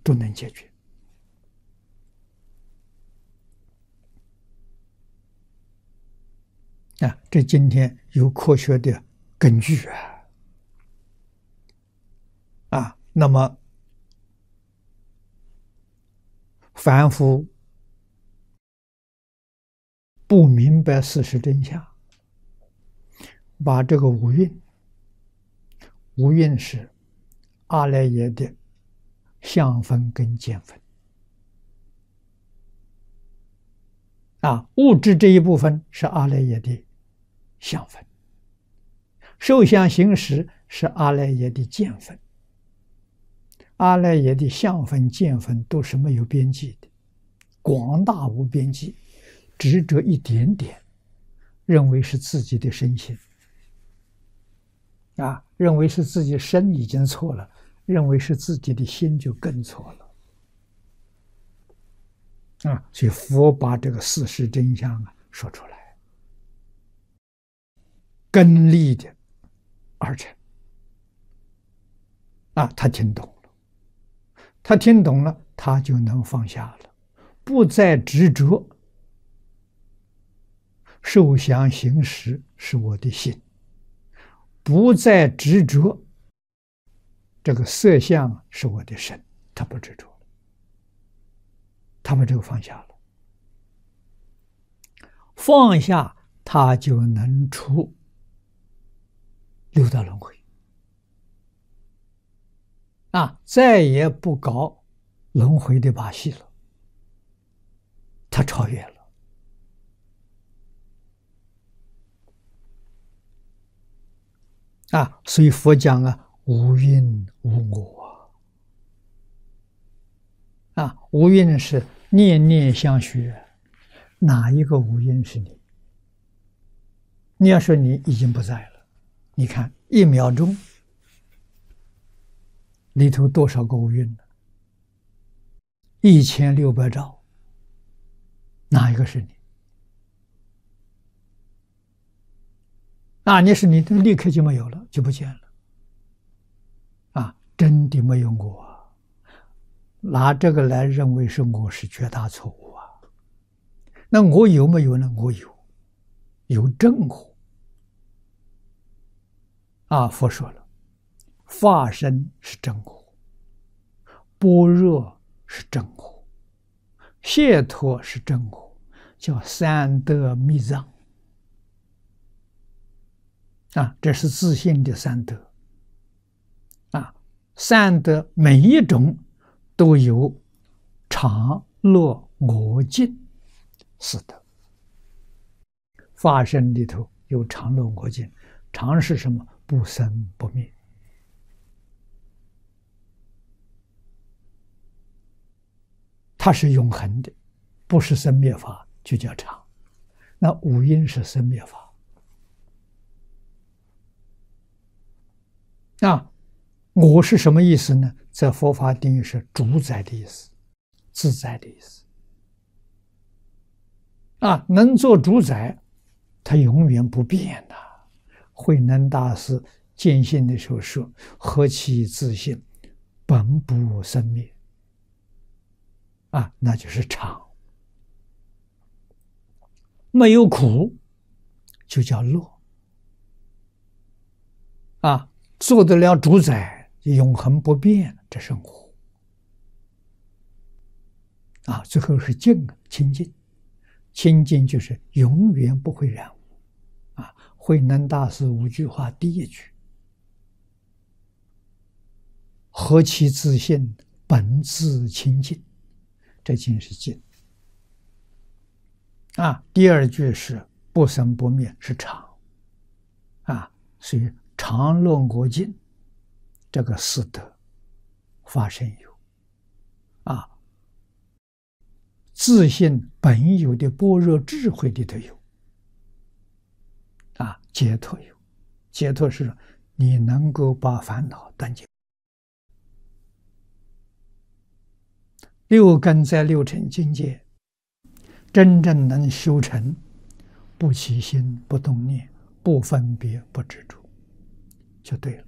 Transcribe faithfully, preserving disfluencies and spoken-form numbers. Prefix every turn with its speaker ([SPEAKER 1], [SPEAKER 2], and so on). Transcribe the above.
[SPEAKER 1] 都能解决。啊，这今天有科学的根据啊！啊，那么凡夫不明白事实真相，把这个五蕴，五蕴是阿赖耶的相分跟见分。啊，物质这一部分是阿赖耶的相分，受想行识是阿赖耶的见分。阿赖耶的相分、见分都是没有边际的，广大无边际，执着一点点，认为是自己的身心，啊，认为是自己身已经错了，认为是自己的心就更错了。啊，所以佛把这个事实真相啊说出来，根利的而成。啊，他听懂了，他听懂了，他就能放下了，不再执着。受想行识是我的心，不再执着。这个色相是我的身，他不执着。他把这个放下了，放下他就能出六道轮回啊，再也不搞轮回的把戏了，他超越了啊。所以佛讲啊，无因无我啊，无因是念念相续，哪一个无因是你？你要说你已经不在了，你看一秒钟里头多少个无因呢？一千六百兆，哪一个是你？啊，你是你，立刻就没有了，就不见了。啊，真的没有我。拿这个来认为是我是绝大错误啊！那我有没有呢？我有，有真我。啊，佛说了，法身是真我，般若是真我，解脱是真我，叫三德密藏。啊，这是自信的三德。啊，三德每一种都有常乐我净四德。法身里头有常乐我净，常是什么？不生不灭。它是永恒的，不是生灭法，就叫常。那五阴是生灭法。啊，我是什么意思呢？在佛法定义是主宰的意思，自在的意思。啊，能做主宰，他永远不变的。慧能大师见性的时候说：“何其自性，本不生灭。”啊，那就是常。没有苦，就叫乐。啊，做得了主宰，永恒不变，这是我。啊，最后是净，清净。清净就是永远不会染污。啊，慧能大师五句话第一句：何其自性，本自清净。这净是净。啊，第二句是不生不灭，是常。啊，所以常乐我净这个四德发生有。啊，自性本有的般若智慧里头有。啊，解脱有。解脱是你能够把烦恼断尽。六根在六尘境界，真正能修成不起心不动念，不分别不执着，就对了。